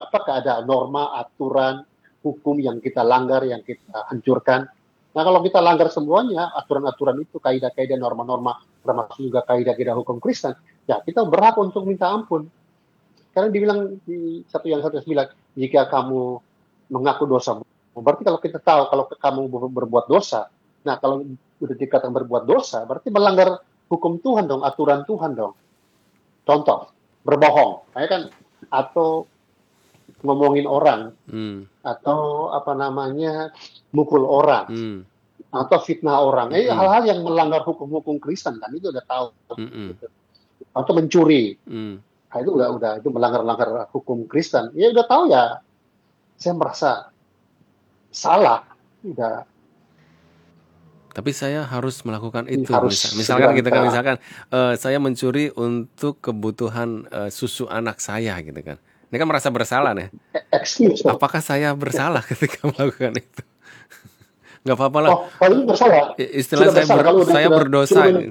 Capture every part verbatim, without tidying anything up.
apakah ada norma, aturan, hukum yang kita langgar, yang kita hancurkan. Nah, kalau kita langgar semuanya, aturan-aturan itu, kaidah-kaidah, norma-norma, termasuk juga kaidah-kaidah hukum Kristen, ya kita berhak untuk minta ampun. Karena dibilang di satu yang satu bilang, jika kamu mengaku dosa, berarti kalau kita tahu kalau kamu berbuat dosa, nah kalau udah dikatakan berbuat dosa, berarti melanggar hukum Tuhan dong, aturan Tuhan dong. Contoh, berbohong, kayak kan, atau ngomongin orang, hmm. atau apa namanya, mukul orang, hmm. atau fitnah orang, ini hmm. hal-hal yang melanggar hukum-hukum Kristen kan, itu udah tahu. Hmm. Gitu. Atau mencuri, hmm. nah, itu udah udah itu melanggar-langgar hukum Kristen. Ya udah tahu ya, saya merasa salah, udah. Tapi saya harus melakukan itu. Harus Misal, misalkan kita kan misalkan uh, saya mencuri untuk kebutuhan uh, susu anak saya gitu kan. Ini kan merasa bersalah nih. Excuse. Apakah saya bersalah ketika melakukan itu? Gak apa-apa lah. Oh, kalau ini bersalah. Istilah saya, ber, kalau saya sudah, berdosa. Sudah,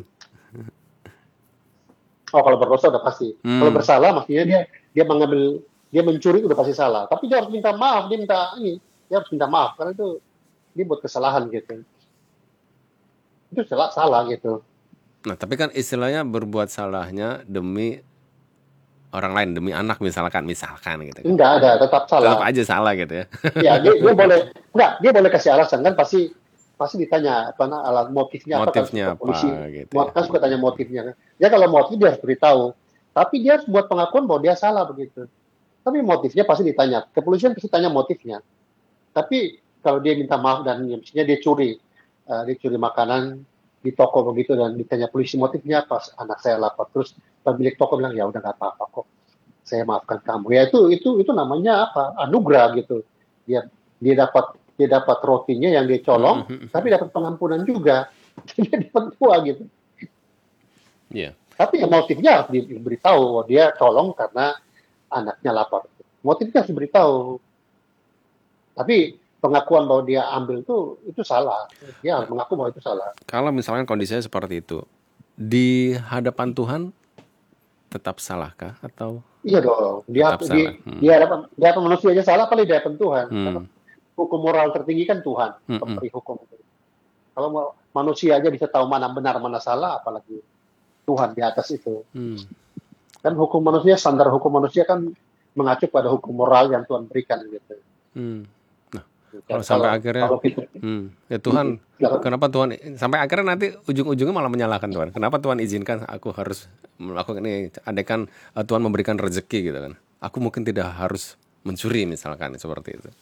oh, kalau berdosa udah pasti. Hmm. Kalau bersalah maksudnya dia dia mengambil dia mencuri udah pasti salah. Tapi dia harus minta maaf, dia minta ini, dia harus minta maaf karena itu dia buat kesalahan gitu. Itu salah salah gitu. Nah, tapi kan istilahnya berbuat salahnya demi orang lain, demi anak misalkan, misalkan gitu. Enggak ada, tetap salah. Tetap aja salah gitu ya. Ya, dia, dia boleh, enggak, dia boleh kasih alasan kan pasti pasti ditanya apa alat motifnya, motifnya apa kan polisi. Apa, gitu ya. Kan suka tanya motifnya. Ya kalau motif dia harus beritahu. Tapi dia harus buat pengakuan bahwa dia salah begitu. Tapi motifnya pasti ditanya. Kepolisian pasti tanya motifnya. Tapi kalau dia minta maaf dan misalnya dia curi, uh, dia curi makanan di toko begitu dan ditanya polisi motifnya pas anak saya lapar, terus pemilik toko bilang ya udah nggak apa-apa kok, saya maafkan kamu. Ya itu itu itu namanya apa? Anugerah gitu. Dia dia dapat dia dapat rotinya yang dia colong, mm-hmm. tapi dapat pengampunan juga. Dia dapat tua gitu. Iya. Yeah. Tapi ya motifnya harus diberitahu bahwa dia colong karena anaknya lapar. Motifnya harus diberitahu. Tapi pengakuan bahwa dia ambil itu itu salah. Dia harus mengaku bahwa itu salah. Kalau misalnya kondisinya seperti itu, di hadapan Tuhan tetap salahkah atau? Iya dong. Dia di, hmm. di hadapan di hadapan manusia aja salah, apalagi di hadapan Tuhan. Hmm. Karena hukum moral tertinggi kan Tuhan, hmm. pemberi hukum. Kalau manusia aja bisa tahu mana benar mana salah, apalagi Tuhan di atas itu. Hmm. Kan hukum manusia, standar hukum manusia kan mengacu pada hukum moral yang Tuhan berikan gitu. Hmm. Nah, kalau sampai kalau, akhirnya, kalau kita, hmm, ya Tuhan, ya, kenapa Tuhan sampai akhirnya nanti ujung-ujungnya malah menyalahkan Tuhan? Kenapa Tuhan izinkan aku harus melakukan ini? Andaikan uh, Tuhan memberikan rezeki gitu kan? Aku mungkin tidak harus mencuri misalkan seperti itu.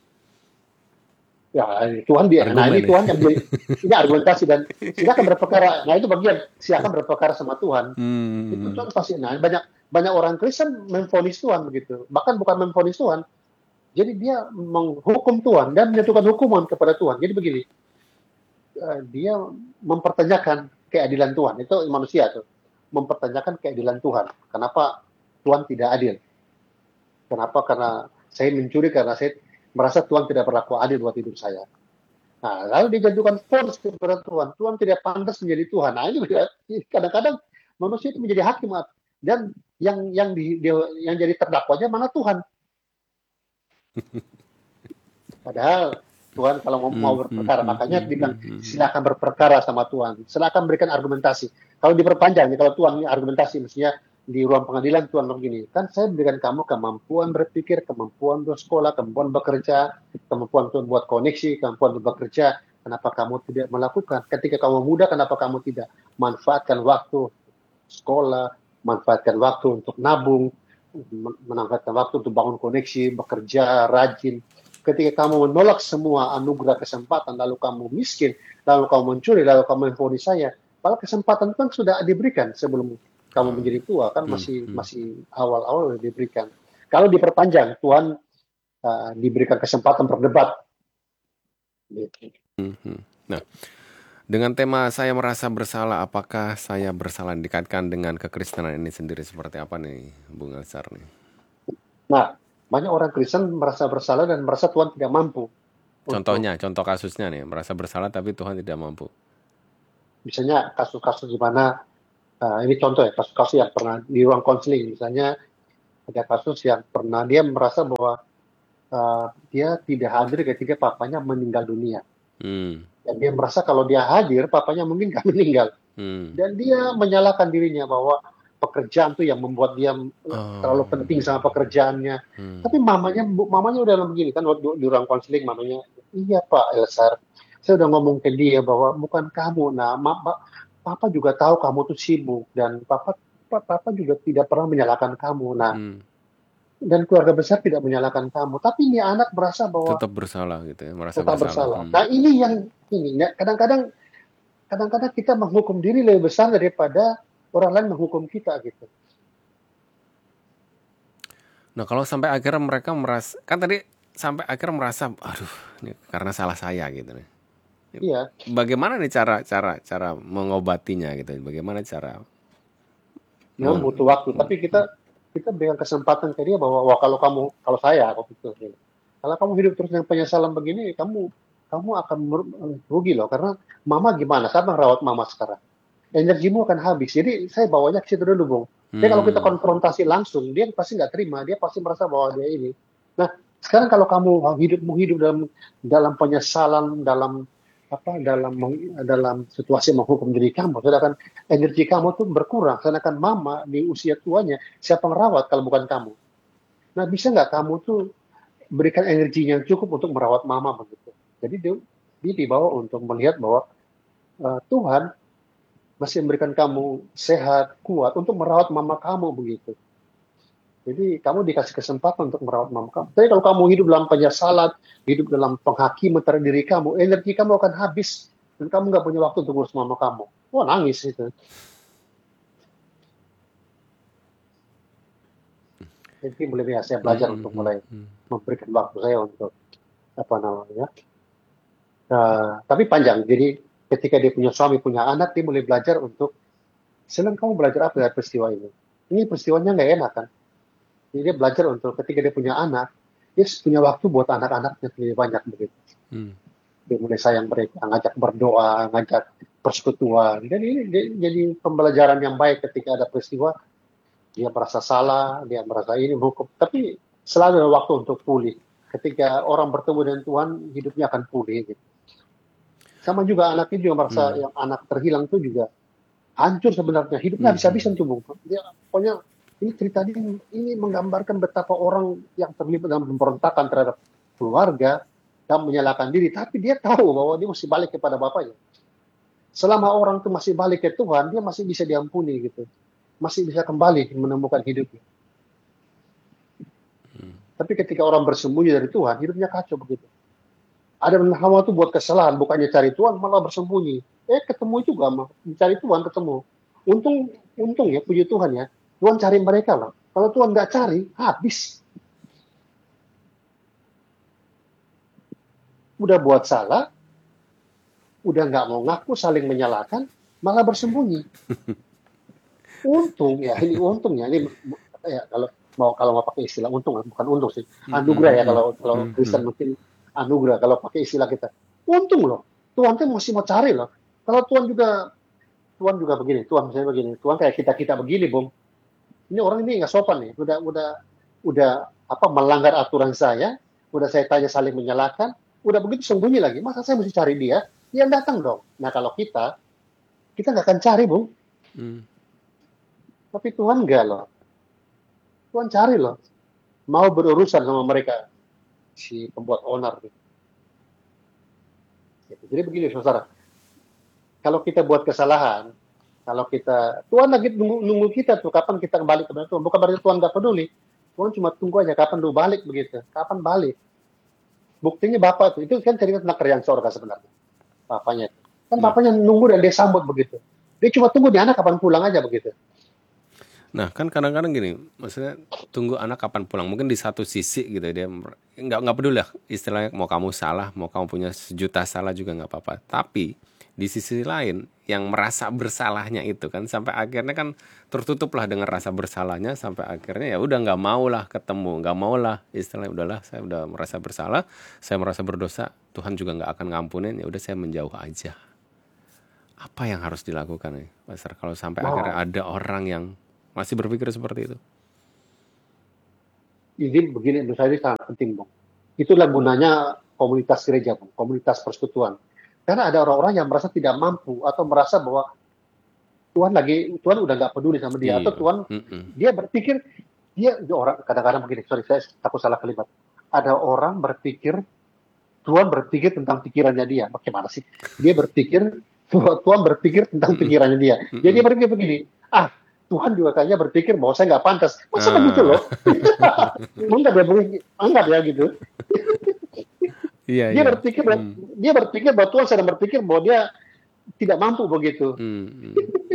Ya Tuhan dia, nah ini Tuhan yang beri, ini argumentasi dan silakan berperkara. Nah itu bagian silakan berperkara sama Tuhan. Hmm. Itu Tuhan pasti. Nah banyak banyak orang Kristen memvonis Tuhan begitu. Bahkan bukan memvonis Tuhan. Jadi dia menghukum Tuhan dan menjatuhkan hukuman kepada Tuhan. Jadi begini, uh, dia mempertanyakan keadilan Tuhan. Itu manusia tuh mempertanyakan keadilan Tuhan. Kenapa Tuhan tidak adil? Kenapa? Karena saya mencuri karena saya merasa Tuhan tidak berlaku adil buat hidup saya. Nah, lalu dijatuhkan vonis kepada Tuhan. Tuhan tidak pantas menjadi Tuhan. Nah, ini kadang-kadang manusia itu menjadi hakim dan yang yang di, yang jadi terdakwanya mana Tuhan. Padahal Tuhan kalau mau berperkara, makanya dibilang silakan berperkara sama Tuhan. Silakan berikan argumentasi. Kalau diperpanjang, kalau Tuhan argumentasi, mestinya di ruang pengadilan Tuhan begini, kan saya berikan kamu kemampuan berpikir, kemampuan bersekolah, kemampuan bekerja, kemampuan untuk buat koneksi, kemampuan untuk bekerja. Kenapa kamu tidak melakukan? Ketika kamu muda, kenapa kamu tidak manfaatkan waktu sekolah, manfaatkan waktu untuk nabung, manfaatkan waktu untuk bangun koneksi, bekerja, rajin. Ketika kamu menolak semua anugerah kesempatan, lalu kamu miskin, lalu kamu mencuri, lalu kamu memvonis saya, padahal kesempatan kan sudah diberikan sebelum kamu menjadi tua, kan masih hmm, hmm. masih awal-awal diberikan. Kalau diperpanjang, Tuhan uh, diberikan kesempatan berdebat. Hmm, hmm. Nah, dengan tema saya merasa bersalah, apakah saya bersalah dikaitkan dengan kekristenan ini sendiri seperti apa nih, Bung Elsar nih? Nah, banyak orang Kristen merasa bersalah dan merasa Tuhan tidak mampu. Contohnya, untuk, contoh kasusnya nih, merasa bersalah tapi Tuhan tidak mampu. Misalnya kasus-kasus di mana Uh, ini contoh ya, kasus-kasus yang pernah di ruang konseling, misalnya Ada kasus yang pernah dia merasa bahwa uh, dia tidak hadir ketika papanya meninggal dunia. Hmm. Dan dia merasa kalau dia hadir, papanya mungkin gak meninggal. Hmm. Dan dia menyalahkan dirinya bahwa pekerjaan tuh yang membuat dia Oh. terlalu penting sama pekerjaannya. Hmm. Tapi mamanya, mamanya udah begini kan, waktu di ruang konseling mamanya, iya Pak Elsar, saya udah ngomong ke dia bahwa bukan kamu, nah ma, ma, Papa juga tahu kamu tuh sibuk dan Papa, Papa juga tidak pernah menyalahkan kamu. Nah, Hmm. dan keluarga besar tidak menyalahkan kamu, tapi ini anak merasa bahwa tetap bersalah gitu ya, merasa tetap bersalah. bersalah. Hmm. Nah ini yang ini, ya, kadang-kadang kadang-kadang kita menghukum diri lebih besar daripada orang lain menghukum kita gitu. Nah kalau sampai akhirnya mereka merasa, kan tadi sampai akhirnya merasa, aduh, ini karena salah saya gitu nih. Iya. Bagaimana nih cara cara cara mengobatinya gitu? Bagaimana cara? Ya butuh waktu. Tapi kita kita berikan kesempatan ke dia bahwa wah, kalau kamu kalau saya aku pikir, kalau kamu hidup terus dengan penyesalan begini, kamu kamu akan rugi loh. Karena mama gimana? Siapa yang rawat mama sekarang? Energimu akan habis. Jadi saya bawanya ke situ dulu, Bung. Jadi kalau kita konfrontasi langsung, dia pasti nggak terima. Dia pasti merasa bahwa dia ini. Nah, sekarang kalau kamu hidupmu hidup dalam dalam penyesalan, dalam apa, dalam dalam situasi menghukum diri kamu, sedangkan energi kamu tuh berkurang. Sedangkan mama di usia tuanya, siapa yang rawat kalau bukan kamu? Nah, bisa nggak kamu tuh berikan energi yang cukup untuk merawat mama begitu? Jadi dia, dia dibawa untuk melihat bahwa uh, Tuhan masih memberikan kamu sehat, kuat untuk merawat mama kamu begitu. Jadi kamu dikasih kesempatan untuk merawat mama kamu. Tapi kalau kamu hidup dalam penyesalan, hidup dalam penghakiman terhadap diri kamu, energi kamu akan habis dan kamu nggak punya waktu untuk urus mama kamu. Wah, nangis itu. Jadi mulai saya belajar untuk mulai memberikan waktu saya untuk apa namanya. Uh, tapi panjang. Jadi ketika dia punya suami, punya anak, dia mulai belajar untuk, Selen kamu belajar apa dari peristiwa ini? Ini peristiwanya nggak enak kan? Jadi dia belajar untuk ketika dia punya anak, dia punya waktu buat anak-anaknya lebih banyak begitu. Hmm. Dia mulai sayang mereka, ngajak berdoa, ngajak persekutuan. Dan ini dia, jadi pembelajaran yang baik ketika ada peristiwa, dia merasa salah, dia merasa ini hukum. Tapi selalu ada waktu untuk pulih. Ketika orang bertemu dengan Tuhan, hidupnya akan pulih gitu. Sama juga anaknya juga merasa hmm. yang anak terhilang itu juga hancur sebenarnya, hidupnya habis-habisan tuh, Bung. Dia pokoknya ini cerita ini, ini menggambarkan betapa orang yang terlibat dalam pemberontakan terhadap keluarga dan menyalahkan diri, tapi dia tahu bahwa dia mesti balik kepada bapaknya. Selama orang itu masih balik ke Tuhan, dia masih bisa diampuni gitu, masih bisa kembali menemukan hidupnya. Hmm. Tapi ketika orang bersembunyi dari Tuhan, hidupnya kacau begitu. Adam dan Hawa tuh buat kesalahan, bukannya cari Tuhan, malah bersembunyi. Eh, ketemu juga, mencari Tuhan ketemu. Untung, untung ya, puji Tuhan ya. Tuhan cari mereka lah. Kalau Tuhan nggak cari, habis. Udah buat salah, udah nggak mau ngaku, saling menyalahkan, malah bersembunyi. Untung ya, ini untung ya. Ini ya kalau mau kalau mau pakai istilah untung, bukan untung sih. Anugerah ya kalau kalau Kristen mungkin. Anugerah kalau pakai istilah kita. Untung loh. Tuhan tuh masih mau cari loh. Kalau Tuhan juga Tuhan juga begini, Tuhan misalnya begini, Tuhan kayak kita-kita begini, Bung. Ini orang ini nggak sopan nih. Udah udah udah apa melanggar aturan saya, udah saya tanya saling menyalahkan, udah begitu sembunyi lagi. Masa saya mesti cari dia? Dia datang dong. Nah, kalau kita kita nggak akan cari, Bung. Hmm. Tapi Tuhan nggak loh. Tuhan cari loh. Mau berurusan sama mereka. Si pembuat onar. Jadi begini, saudara. Kalau kita buat kesalahan, kalau kita, Tuhan lagi nunggu, nunggu kita tuh, kapan kita kembali kepada Tuhan. Bukan berarti Tuhan nggak peduli. Tuhan cuma tunggu aja, kapan lu balik begitu. Kapan balik. Buktinya Bapak tuh, itu kan cerita tentang kerjaan surga sebenarnya. Bapaknya. Kan bapaknya nunggu dan dia sambut begitu. Dia cuma tunggu di anak kapan pulang aja begitu. Nah kan kadang-kadang gini, maksudnya tunggu anak kapan pulang. Mungkin di satu sisi gitu dia nggak nggak peduli lah istilahnya, mau kamu salah, mau kamu punya sejuta salah juga nggak apa-apa. Tapi di sisi lain yang merasa bersalahnya itu kan sampai akhirnya kan tertutup lah dengan rasa bersalahnya, sampai akhirnya ya udah nggak mau lah ketemu, nggak mau lah istilahnya, udahlah saya udah merasa bersalah, saya merasa berdosa, Tuhan juga nggak akan ngampunin, ya udah saya menjauh aja. Apa yang harus dilakukan nih, Pastor, kalau sampai wow. akhirnya ada orang yang masih berpikir seperti itu? Ini begini, menurut saya ini sangat penting, Bung. Itulah gunanya komunitas gereja, Bung, komunitas persekutuan. Karena ada orang-orang yang merasa tidak mampu atau merasa bahwa Tuhan lagi Tuhan udah nggak peduli sama dia, atau Iya. Tuhan Mm-mm. dia berpikir dia, dia orang kadang-kadang begini, sorry saya takut salah kalimat. Ada orang berpikir Tuhan berpikir tentang pikirannya dia. Bagaimana sih? Dia berpikir Tuhan berpikir tentang pikirannya dia. Mm-mm. Jadi dia berpikir begini, ah Tuhan juga kayaknya berpikir bahwa saya nggak pantas. Masa Ah. begitu loh? Enggak dia begini, enggak ya gitu. Iya, Dia iya. berpikir Hmm. dia berpikir bahwa Tuhan sedang berpikir bahwa dia tidak mampu begitu. Hmm, hmm.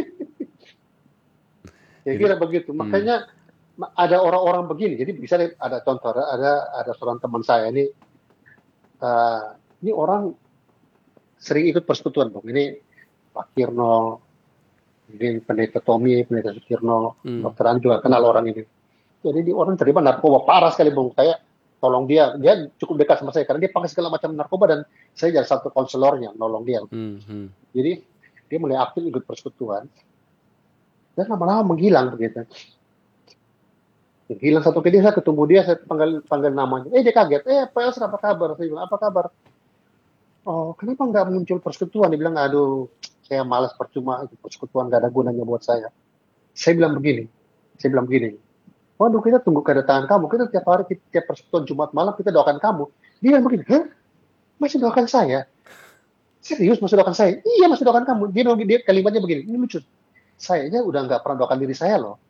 Ya Jadi, kira begitu. hmm. Makanya ma- ada orang-orang begini. Jadi bisa ada contoh, ada ada seorang teman saya ini, eh, ini orang sering ikut persekutuan, Bang. Ini Pak Kirno, ini pendeta Tommy, pendeta Kirno, Hmm. dokter An juga kenal orang ini. Jadi dia orang terlibat narkoba parah sekali, Bang. Kayak tolong dia, dia cukup dekat sama saya karena dia pakai segala macam narkoba dan saya jadi satu konselornya, nolong dia. Hmm, hmm. Jadi dia mulai aktif ikut persekutuan dan lama-lama menghilang begitu. Menghilang satu kali saya ketemu dia, saya panggil panggil namanya. Eh dia kaget. Eh Pak Elsa apa kabar? Saya bilang apa kabar? Oh kenapa nggak muncul persekutuan? Dia bilang aduh saya malas percuma ikut persekutuan nggak ada gunanya buat saya. Saya bilang begini. Saya bilang begini. Waduh kita tunggu kedatangan kamu. Kita tiap hari tiap persekutuan Jumat malam kita doakan kamu. Dia bilang begini. Hah? Masih doakan saya? Serius masih doakan saya? Iya masih doakan kamu. Dia, dia kalimatnya begini. Ini lucu. Saya aja udah nggak pernah doakan diri saya loh.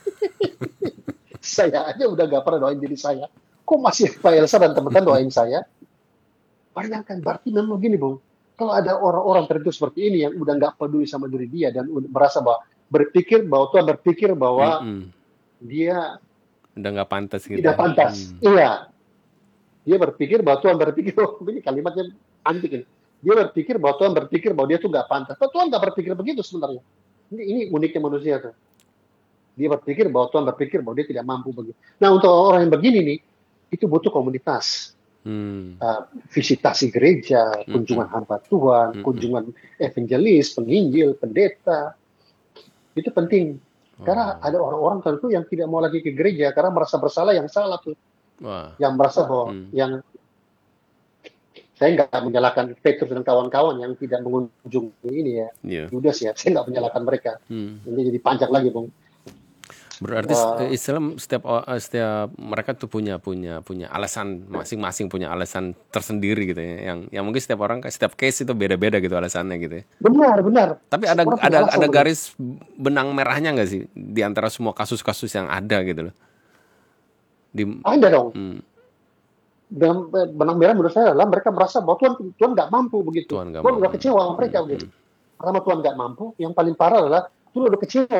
Saya aja udah nggak pernah doain diri saya. Kok masih Pak Elsa dan teman-teman doain saya? Bayangkan, berarti memang gini, Bung. Kalau ada orang-orang tertentu seperti ini yang udah nggak peduli sama diri dia dan merasa bahwa berpikir bahwa Tuhan berpikir bahwa Mm-mm. dia Udah nggak pantas gitu. tidak pantas. Hmm. Iya. Dia berpikir bahwa Tuhan berpikir, oh, ini kalimatnya antik ini. Dia berpikir bahwa Tuhan berpikir bahwa dia tuh nggak pantas. Tapi Tuhan nggak berpikir begitu sebenarnya. Ini, ini uniknya manusia tuh. Dia berpikir bahwa Tuhan berpikir bahwa dia tidak mampu begitu. Nah untuk orang yang begini nih, itu butuh komunitas. Hmm. Uh, visitasi gereja, kunjungan hamba Tuhan, Mm-mm. kunjungan evangelis, penginjil, pendeta. Itu penting. Karena Oh. ada orang-orang tertentu yang tidak mau lagi ke gereja karena merasa bersalah yang salah tuh. Wah. Yang merasa bahwa Hmm. yang saya nggak menyalahkan Petrus dan kawan-kawan yang tidak mengunjungi ini ya. Iya. Judas ya, saya nggak menyalahkan mereka. Hmm. Ini jadi panjang lagi, Bung. Berarti Wah. uh, Islam setiap o- uh, setiap mereka tuh punya punya punya alasan masing-masing, punya alasan tersendiri gitu ya. Yang yang mungkin setiap orang setiap case itu beda-beda gitu alasannya gitu ya. Benar, benar. Tapi ada Orang punya ada alasan, ada benar. garis benang merahnya nggak sih di antara semua kasus-kasus yang ada gitu loh. Di Ada dong. hmm, Dan eh, benang merah menurut saya adalah mereka merasa bahwa Tuhan Tuhan nggak mampu begitu. Tuhan nggak Tuhan mau. udah kecewa sama mereka Hmm, begitu. hmm. Karena Tuhan nggak mampu, yang paling parah adalah Tuhan udah kecewa.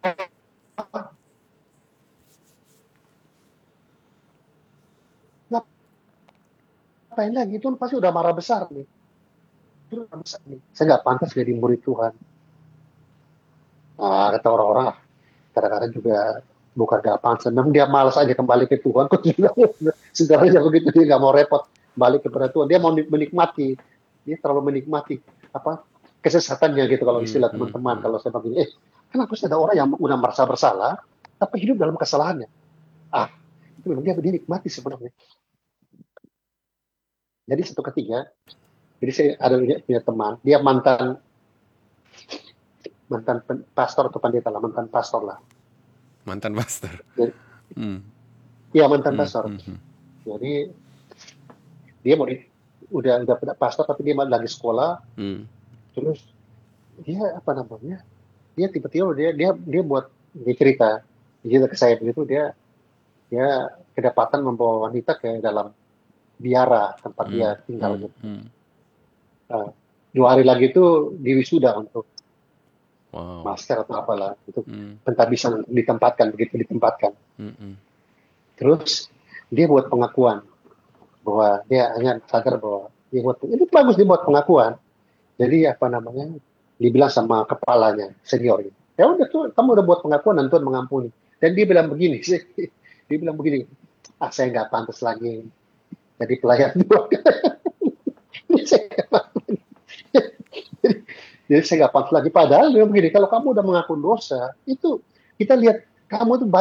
Ngapain lagi? Tuhan pasti udah marah besar nih. Tuhan marah besar nih. Saya nggak pantas jadi murid Tuhan. Ah, kata orang-orang, kadang-kadang juga bukan nggak pantas. Memang dia malas aja kembali ke Tuhan. Kok juga sebenarnya begitu dia nggak mau repot balik kepada Tuhan. Dia mau menikmati. Dia terlalu menikmati apa kesesatannya gitu kalau istilah Hmm, teman-teman. hmm, Kalau saya begini, eh kenapa sih ada orang yang udah merasa bersalah tapi hidup dalam kesalahannya? Ah, itu memang dia dinikmati sebenarnya. Jadi satu ketiga, jadi saya ada punya teman, dia mantan mantan pen- pastor atau pendeta lah, mantan pastor lah. Mantan pastor. Jadi, Hmm, iya mantan hmm, pastor. hmm, hmm. Jadi dia mau di- udah udah punya pastor tapi dia lagi sekolah, Hmm. terus dia apa namanya? Dia tiba-tiba dia dia dia buat dia cerita, dia cerita ke saya begitu dia dia kedapatan membawa wanita ke dalam biara tempat Hmm, dia tinggal hmm, gitu. hmm. Nah, dua hari lagi itu diwisuda untuk Wow. master atau apalah itu Hmm, entah bisa ditempatkan begitu ditempatkan. hmm, hmm. Terus dia buat pengakuan bahwa dia hanya sadar bahwa dia buat itu bagus dia buat pengakuan. Jadi apa namanya dibilang sama kepalanya senior gitu. Ya udah tuh kamu udah buat pengakuan dan Tuhan mengampuni. Dan dia bilang begini sih, dia bilang begini, ah saya nggak pantas lagi jadi pelayan Tuhan. Saya nggak pantas lagi. Jadi saya nggak pantas lagi. Padahal dia begini, kalau kamu udah mengaku dosa, itu kita lihat kamu tuh baik,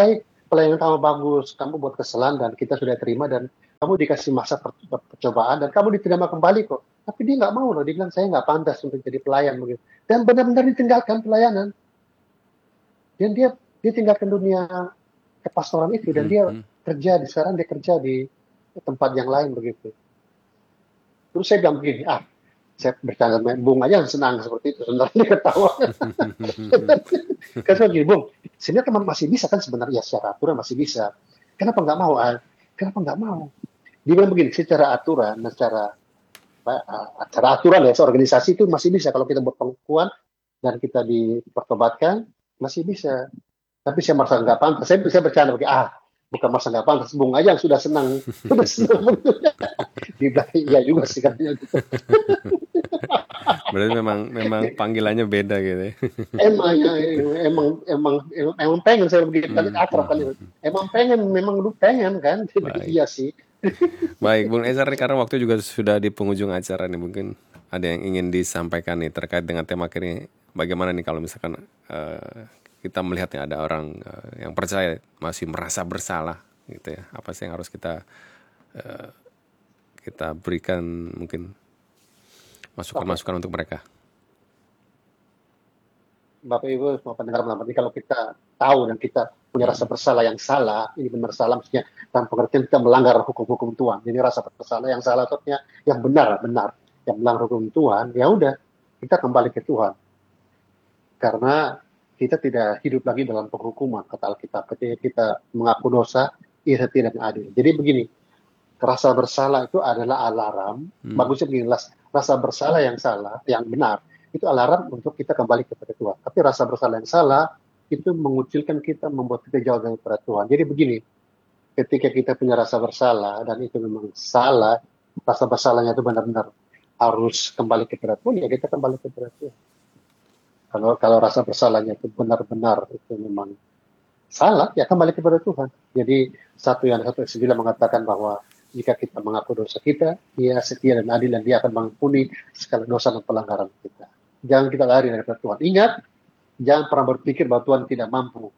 pelayanan kamu bagus, kamu buat kesalahan dan kita sudah terima dan kamu dikasih masa per- per- percobaan dan kamu diterima kembali kok. Tapi dia nggak mau loh, dia bilang saya nggak pantas untuk jadi pelayan begitu. Dan benar-benar ditinggalkan pelayanan. Dan dia dia tinggalkan dunia kepastoran itu dan dia Hmm. kerja di sekarang dia kerja di tempat yang lain begitu. Terus saya bilang begini, ah saya bercanda sama Bung aja senang seperti itu, sebenarnya dia ketawa. Kan saya gini, Bung, sebenarnya teman masih bisa kan sebenarnya secara aturan masih bisa. Kenapa nggak mau? Ah? Kenapa nggak mau? Dia bilang begini, secara aturan, secara acara aturan ya, organisasi itu masih bisa kalau kita buat pengakuan dan kita dipertobatkan masih bisa. Tapi saya merasa nggak pantas. Saya bisa bercanda begini, ah bukan merasa nggak pantas, Bung aja yang sudah senang, sudah senang. Dia bilang iya juga sih katanya gitu. Berarti memang memang panggilannya beda gitu ya. Emang ya, emang emang emang, emang pengen saya begitu kali Hmm. akrab kali. Emang pengen, memang lu pengen kan? Baik. Iya sih. Baik, Bung Ezar, karena waktu juga sudah di penghujung acara nih, mungkin ada yang ingin disampaikan nih terkait dengan tema ini. Bagaimana nih kalau misalkan uh, kita melihatnya ada orang uh, yang percaya masih merasa bersalah gitu ya, apa sih yang harus kita uh, kita berikan mungkin masukan-masukan untuk mereka? Bapak Ibu semua pendengar malam ini, kalau kita tahu dan kita punya rasa bersalah yang salah, ini benar salah maksudnya dalam pengertian kita melanggar hukum-hukum Tuhan. Jadi rasa bersalah yang salah maksudnya yang benar benar, yang melanggar hukum Tuhan, ya udah kita kembali ke Tuhan. Karena kita tidak hidup lagi dalam penghukuman kata Alkitab. Ketika kita mengaku dosa, ia tidak adil. Jadi begini, rasa bersalah itu adalah alarm. Hmm. Bagusnya begini, rasa bersalah yang salah, yang benar, itu alarm untuk kita kembali kepada Tuhan. Tapi rasa bersalah yang salah itu mengucilkan kita, membuat kita jauh daripada Tuhan. Jadi begini, ketika kita punya rasa bersalah dan itu memang salah, rasa bersalahnya itu benar-benar harus kembali kepada Tuhan, ya kita kembali kepada Tuhan. Kalau kalau rasa bersalahnya itu benar-benar itu memang salah, ya kembali kepada Tuhan. Jadi satu yang satu sembilan mengatakan bahwa jika kita mengaku dosa kita, Dia setia dan adil dan Dia akan mengampuni segala dosa dan pelanggaran kita. Jangan kita lari dari Tuhan. Ingat, jangan pernah berpikir bahwa Tuhan tidak mampu.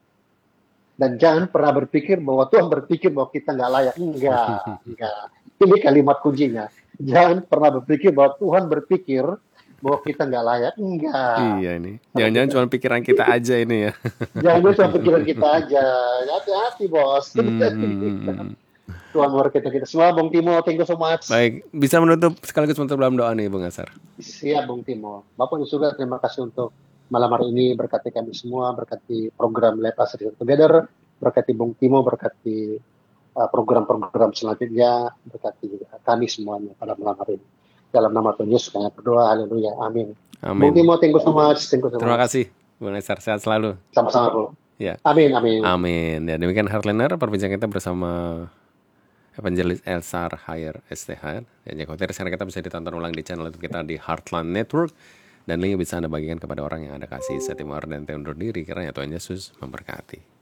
Dan jangan pernah berpikir bahwa Tuhan berpikir bahwa kita nggak layak. Enggak, enggak. Ini kalimat kuncinya. Jangan pernah berpikir bahwa Tuhan berpikir bahwa kita nggak layak. Enggak. Iya ini. Jangan-jangan cuma pikiran kita aja ini ya. Jangan cuma pikiran kita aja. Hati-hati bos. Hmm. Tuhan memberkati kita semua. Bung Timo, thank you so much. Baik, bisa menutup sekaligus menutup dalam doa nih Bung Ezar. Siap Bung Timo. Bapak juga terima kasih untuk malam hari ini, berkati kami semua, berkati program Lepas Together, berkati Bung Timo, berkati uh, program-program selanjutnya, berkati juga kami semuanya pada malam hari ini. Dalam nama Tuhan Yesus kami berdoa, haleluya, amin. Amin. Bung Timo, thank you so much. Thank you so Terima much. kasih Bung Ezar, sehat selalu. Sama-sama Bro. Ya. Amin, amin. Amin. Ya, demikian Heartliner, perbincangan kita bersama Evangelis Elsar Hayer S T H. Dan yang khawatir sekarang kita bisa ditonton ulang di channel YouTube kita di Heartland Network. Dan link bisa Anda bagikan kepada orang yang Anda kasih. Saya Timo Arden undur diri, kiranya Tuhan Yesus memberkati.